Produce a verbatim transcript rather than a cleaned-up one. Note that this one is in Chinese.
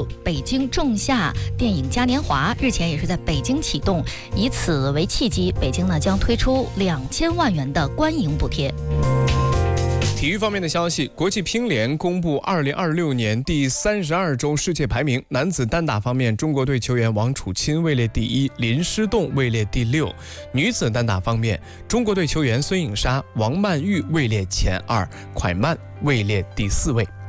有北京仲夏电影嘉年华，日前也是在北京启动，以此为契机，北京呢将推出两千万元的观影补贴。 体育方面的消息，国际乒联公布二零二六年第三十二周世界排名。男子单打方面，中国队球员王楚钦位列第一，林诗栋位列第六。女子单打方面，中国队球员孙颖莎、王曼玉位列前二，蒯曼位列第四位。